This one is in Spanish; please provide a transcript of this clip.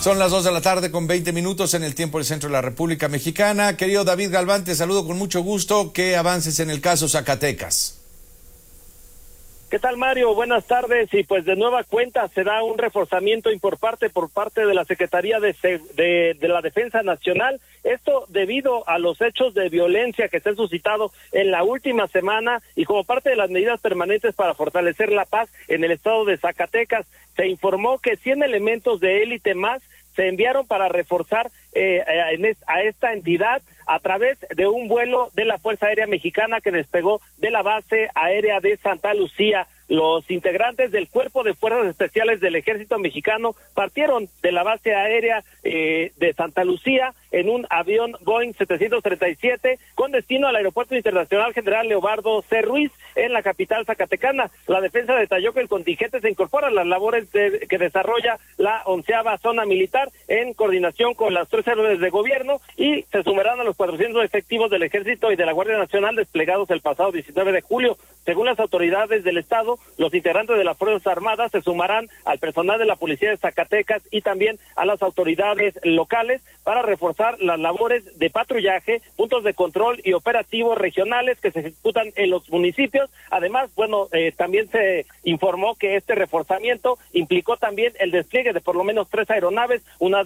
Son las 2 de la tarde con 20 minutos en el tiempo del centro de la República Mexicana. Querido David Galván, te saludo con mucho gusto. ¿Qué avances en el caso Zacatecas? ¿Qué tal, Mario? Buenas tardes. Y pues de nueva cuenta se da un reforzamiento por parte de la Secretaría de la Defensa Nacional. Esto debido a los hechos de violencia que se han suscitado en la última semana y como parte de las medidas permanentes para fortalecer la paz en el estado de Zacatecas. Se informó que 100 elementos de élite más se enviaron para reforzar a esta entidad a través de un vuelo de la Fuerza Aérea Mexicana que despegó de la base aérea de Santa Lucía. Los integrantes del Cuerpo de Fuerzas Especiales del Ejército Mexicano partieron de la base aérea de Santa Lucía en un avión Boeing 737 con destino al Aeropuerto Internacional General Leobardo C. Ruiz en la capital zacatecana. La defensa detalló que el contingente se incorpora a las labores que desarrolla la 11ª Zona Militar en coordinación con las 3 órdenes de gobierno y se sumarán a los 400 efectivos del Ejército y de la Guardia Nacional desplegados el pasado 19 de julio. Según las autoridades del Estado, los integrantes de las Fuerzas Armadas se sumarán al personal de la Policía de Zacatecas y también a las autoridades locales para reforzar las labores de patrullaje, puntos de control y operativos regionales que se ejecutan en los municipios. Además, también se informó que este reforzamiento implicó también el despliegue de por lo menos 3 aeronaves, una